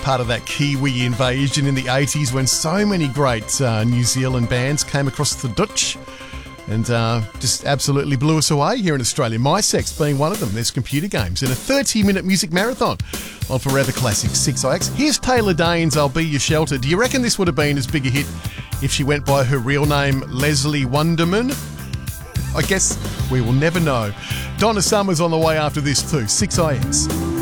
part of that Kiwi invasion in the 80s when so many great New Zealand bands came across the Dutch and just absolutely blew us away here in Australia. My Sex being one of them. There's computer games in a 30-minute music marathon on Forever Classic 6IX. Here's Taylor Dane's I'll Be Your Shelter. Do you reckon this would have been as big a hit if she went by her real name, Leslie Wunderman? I guess we will never know. Donna Summer's on the way after this too. 6IX.